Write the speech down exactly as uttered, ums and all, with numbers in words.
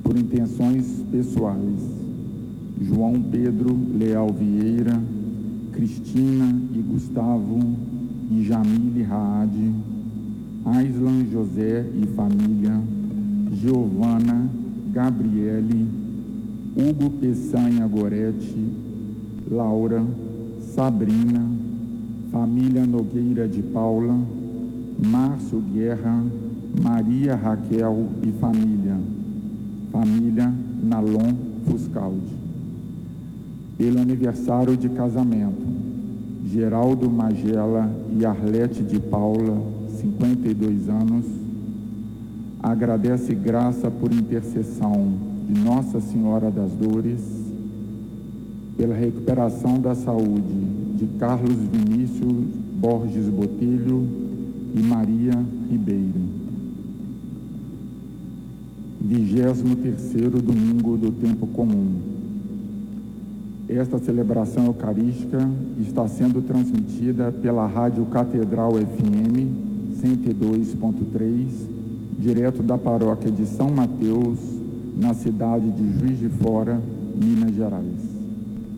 por intenções pessoais: João Pedro Leal Vieira, Cristina e Gustavo e Jamile Raad, Aislan José e família, Giovana, Gabriele, Hugo Peçanha Goretti, Laura, Sabrina, família Nogueira de Paula, Márcio Guerra, Maria Raquel e família, família Nalon Fuscaldi. Pelo aniversário de casamento, Geraldo Magela e Arlete de Paula, cinquenta e dois anos, agradece graça por intercessão de Nossa Senhora das Dores, pela recuperação da saúde de Carlos Vinícius Borges Botelho e Maria Ribeiro. Vigésimo terceiro domingo do tempo comum. Esta celebração eucarística está sendo transmitida pela Rádio Catedral F M cento e dois ponto três, direto da paróquia de São Mateus, na cidade de Juiz de Fora, Minas Gerais.